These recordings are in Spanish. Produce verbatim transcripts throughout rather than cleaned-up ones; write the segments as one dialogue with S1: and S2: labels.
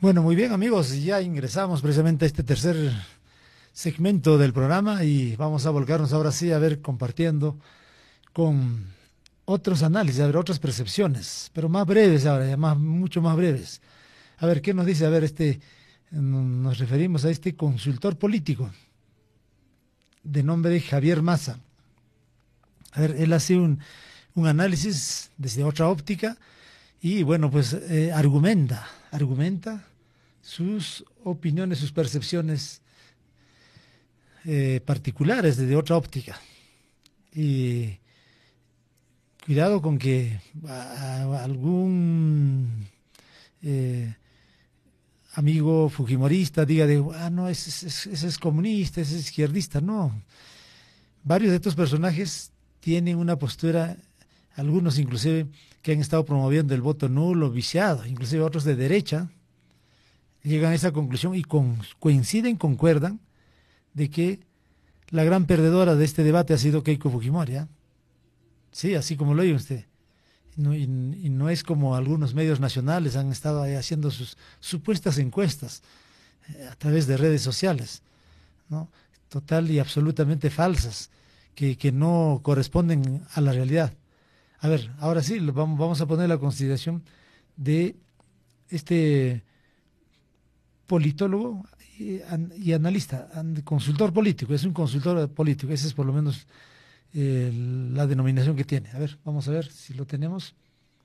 S1: Bueno, muy bien amigos, ya ingresamos precisamente a este tercer segmento del programa y vamos a volcarnos ahora sí a ver compartiendo con otros análisis, a ver otras percepciones, pero más breves ahora, ya más, mucho más breves. A ver, ¿qué nos dice? A ver, este, nos referimos a este consultor político de nombre Javier Massa. A ver, él hace un, un análisis desde otra óptica y bueno, pues eh, argumenta, argumenta sus opiniones, sus percepciones eh, particulares desde otra óptica. Y cuidado con que a, a algún eh, amigo fujimorista diga de, ah, no, ese, ese, ese es comunista, ese es izquierdista. No, varios de estos personajes tienen una postura, algunos inclusive que han estado promoviendo el voto nulo, viciado, inclusive otros de derecha, llegan a esa conclusión y con, coinciden, concuerdan, de que la gran perdedora de este debate ha sido Keiko Fujimori. ¿eh? Sí, así como lo oye usted. No, y, y no es como algunos medios nacionales han estado ahí haciendo sus supuestas encuestas eh, a través de redes sociales, ¿no? Total y absolutamente falsas, que, que no corresponden a la realidad. A ver, ahora sí, vamos, vamos a poner la consideración de este politólogo y, y analista, consultor político, es un consultor político, esa es por lo menos eh, la denominación que tiene. A ver, vamos a ver si lo tenemos,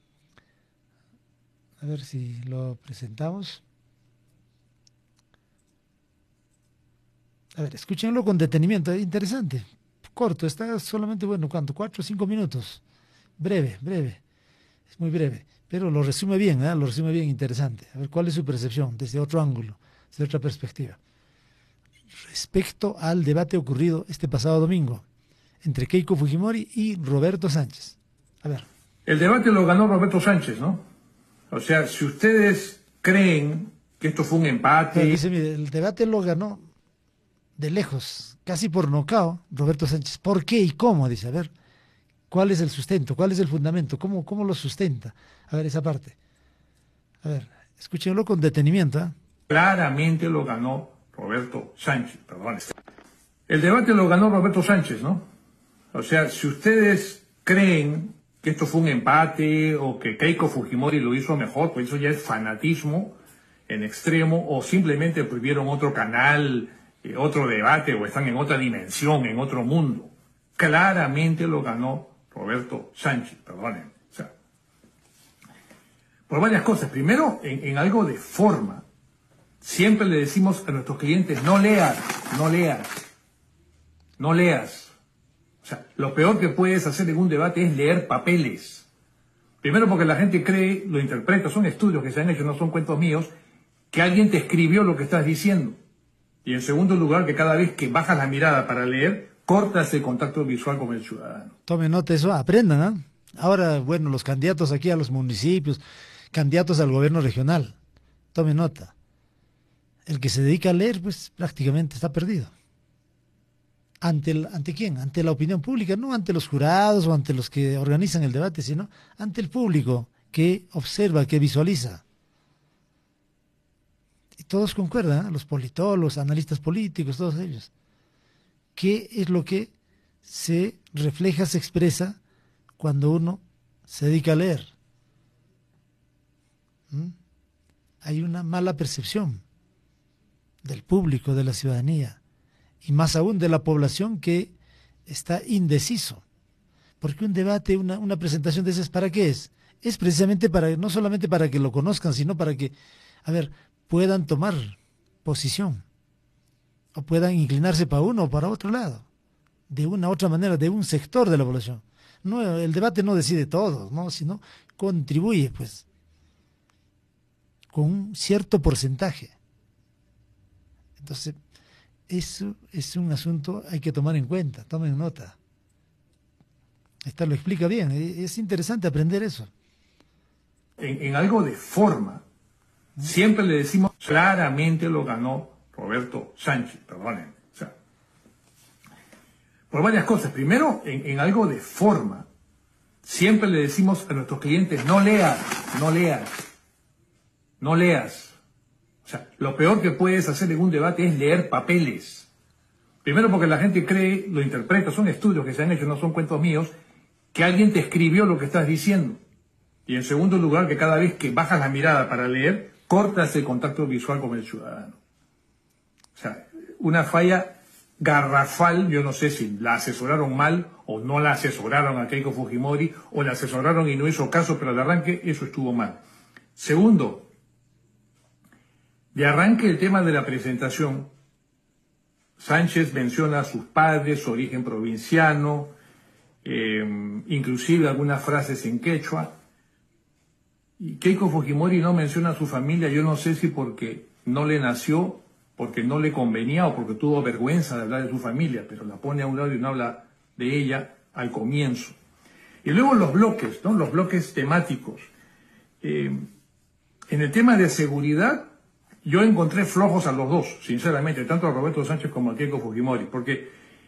S1: a ver si lo presentamos. A ver, escúchenlo con detenimiento, es interesante, corto, está solamente, bueno, ¿cuánto? Cuatro o cinco minutos, breve, breve, es muy breve. Pero lo resume bien, ¿eh? lo resume bien, interesante. A ver, ¿cuál es su percepción desde otro ángulo, desde otra perspectiva? Respecto al debate ocurrido este pasado domingo entre Keiko Fujimori y Roberto Sánchez. A ver.
S2: El debate lo ganó Roberto Sánchez, ¿no? O sea, si ustedes creen que esto fue un empate...
S1: Pero dice, mire, el debate lo ganó de lejos, casi por nocao, Roberto Sánchez. ¿Por qué y cómo? Dice, a ver. ¿Cuál es el sustento? ¿Cuál es el fundamento? ¿Cómo, cómo lo sustenta? A ver, esa parte. A ver, escúchenlo con detenimiento. ¿eh?
S2: Claramente lo ganó Roberto Sánchez, perdón. El debate lo ganó Roberto Sánchez, ¿no? O sea, si ustedes creen que esto fue un empate o que Keiko Fujimori lo hizo mejor, pues eso ya es fanatismo en extremo, o simplemente prohibieron otro canal, eh, otro debate, o están en otra dimensión, en otro mundo. Claramente lo ganó Roberto Sánchez, perdonen. O sea, por varias cosas. Primero, en, en algo de forma. Siempre le decimos a nuestros clientes, no leas, no leas, no leas. O sea, lo peor que puedes hacer en un debate es leer papeles. Primero porque la gente cree, lo interpreta, son estudios que se han hecho, no son cuentos míos, que alguien te escribió lo que estás diciendo. Y en segundo lugar, que cada vez que bajas la mirada para leer, cortas el contacto visual con el ciudadano.
S1: Tome nota de eso, aprendan, ¿eh? Ahora, bueno, los candidatos aquí a los municipios, candidatos al gobierno regional, tome nota. El que se dedica a leer, pues prácticamente está perdido. ¿Ante, el, ¿Ante quién? Ante la opinión pública, no ante los jurados o ante los que organizan el debate, sino ante el público que observa, que visualiza. Y todos concuerdan, ¿eh? Los politólogos, analistas políticos, todos ellos. ¿Qué es lo que se refleja, se expresa cuando uno se dedica a leer? ¿Mm? Hay una mala percepción del público, de la ciudadanía, y más aún de la población que está indeciso. Porque un debate, una, una presentación de esas, ¿para qué es? Es precisamente para, no solamente para que lo conozcan, sino para que, a ver, puedan tomar posición, o puedan inclinarse para uno o para otro lado, de una u otra manera, de un sector de la población. No, el debate no decide todo, ¿no? Sino contribuye, pues, con un cierto porcentaje. Entonces, eso es un asunto hay que tomar en cuenta, tomen nota. Esta lo explica bien, es interesante aprender eso.
S2: En, en algo de forma, siempre le decimos, claramente lo ganó Roberto Sánchez, perdonen. O sea, por varias cosas. Primero, en, en algo de forma, siempre le decimos a nuestros clientes, no leas, no leas, no leas. O sea, lo peor que puedes hacer en un debate es leer papeles. Primero porque la gente cree, lo interpreta, son estudios que se han hecho, no son cuentos míos, que alguien te escribió lo que estás diciendo. Y en segundo lugar, que cada vez que bajas la mirada para leer, cortas el contacto visual con el ciudadano. O sea, una falla garrafal, yo no sé si la asesoraron mal o no la asesoraron a Keiko Fujimori, o la asesoraron y no hizo caso, pero al arranque eso estuvo mal. Segundo, de arranque el tema de la presentación, Sánchez menciona a sus padres, su origen provinciano, eh, inclusive algunas frases en quechua. Y Keiko Fujimori no menciona a su familia, yo no sé si porque no le nació, porque no le convenía o porque tuvo vergüenza de hablar de su familia, pero la pone a un lado y no habla de ella al comienzo. Y luego los bloques, ¿no? Los bloques temáticos. Eh, en el tema de seguridad, yo encontré flojos a los dos, sinceramente, tanto a Roberto Sánchez como a Keiko Fujimori, porque